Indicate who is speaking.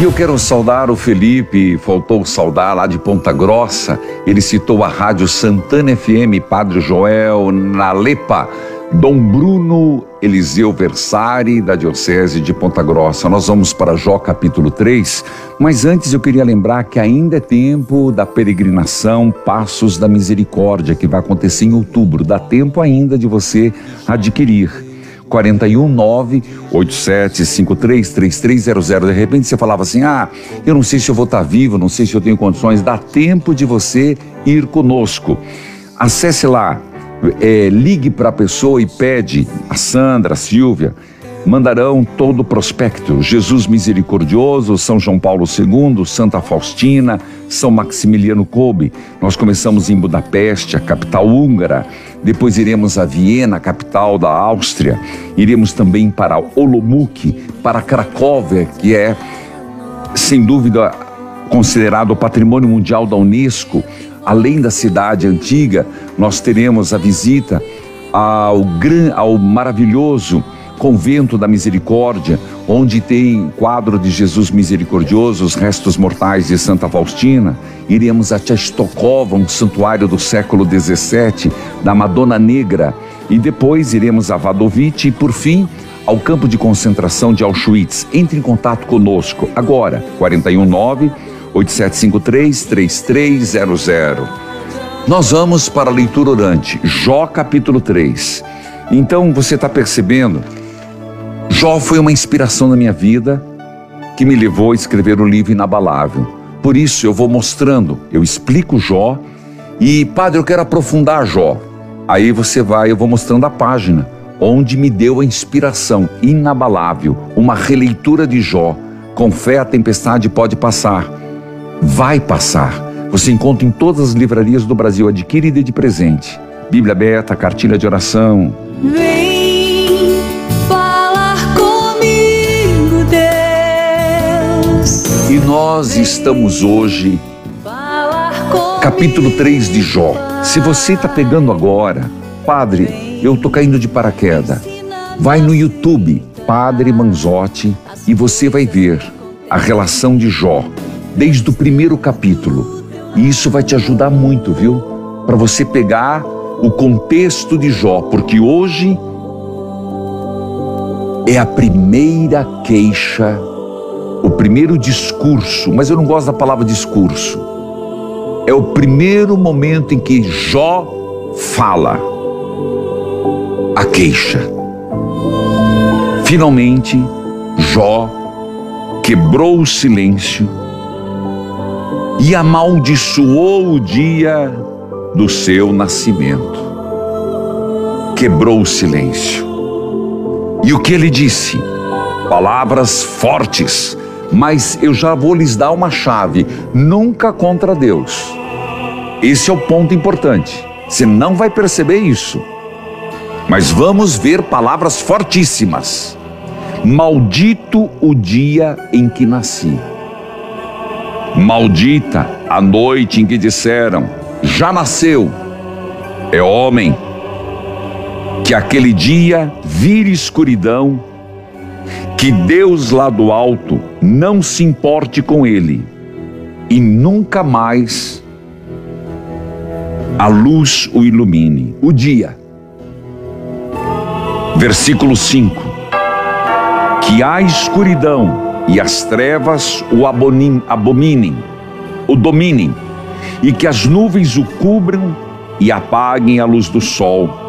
Speaker 1: E eu quero saudar o Felipe, faltou saudar lá de Ponta Grossa. Ele citou a Rádio Santana FM, Padre Joel, Nalepa, Dom Bruno Eliseu Versari, da Diocese de Ponta Grossa. Nós vamos para Jó capítulo 3, mas antes eu queria lembrar que ainda é tempo da peregrinação Passos da Misericórdia, que vai acontecer em outubro. Dá tempo ainda de você adquirir. 419-8753-3300. De repente você falava assim, eu não sei se eu vou estar vivo, não sei se eu tenho condições. Dá tempo de você ir conosco. Acesse lá, ligue para a pessoa e pede, a Sandra, a Silvia, mandarão todo o prospecto. Jesus Misericordioso, São João Paulo II, Santa Faustina, São Maximiliano Kolbe. Nós começamos em Budapeste, a capital húngara. Depois iremos a Viena, capital da Áustria. Iremos também para Olomouc, para Cracóvia, que é, sem dúvida, considerado Patrimônio Mundial da Unesco. Além da cidade antiga, nós teremos a visita ao maravilhoso Convento da Misericórdia, onde tem quadro de Jesus Misericordioso, os restos mortais de Santa Faustina. Iremos a Częstochowa, um santuário do século XVII, da Madonna Negra. E depois iremos a Wadowice e, por fim, ao campo de concentração de Auschwitz. Entre em contato conosco agora, 419-8753-3300. Nós vamos para a leitura orante, Jó capítulo 3. Então você está percebendo, Jó foi uma inspiração na minha vida que me levou a escrever o livro Inabalável. Por isso eu vou mostrando, eu explico Jó e, padre, eu quero aprofundar Jó. Aí eu vou mostrando a página onde me deu a inspiração. Inabalável, uma releitura de Jó. Com fé a tempestade pode passar. Vai passar. Você encontra em todas as livrarias do Brasil. Adquire e dê de presente. Bíblia aberta, cartilha de oração.
Speaker 2: Vem falar comigo, Deus.
Speaker 1: E nós estamos hoje, capítulo 3 de Jó. Se você está pegando agora, padre, eu estou caindo de paraquedas. Vai no YouTube, Padre Manzotti, e você vai ver a relação de Jó, desde o primeiro capítulo. E isso vai te ajudar muito, viu? Para você pegar o contexto de Jó, porque hoje é a primeira queixa, o primeiro discurso, mas eu não gosto da palavra discurso. É o primeiro momento em que Jó fala, a queixa. Finalmente, Jó quebrou o silêncio e amaldiçoou o dia do seu nascimento. Quebrou o silêncio. E o que ele disse? Palavras fortes, mas eu já vou lhes dar uma chave: nunca contra Deus. Esse é o ponto importante. Você não vai perceber isso. Mas vamos ver palavras fortíssimas. Maldito o dia em que nasci. Maldita a noite em que disseram, já nasceu, é homem. Que aquele dia vire escuridão, que Deus lá do alto não se importe com ele e nunca mais a luz o ilumine. O dia. Versículo 5. Que a escuridão e as trevas o dominem, e que as nuvens o cubram e apaguem a luz do sol,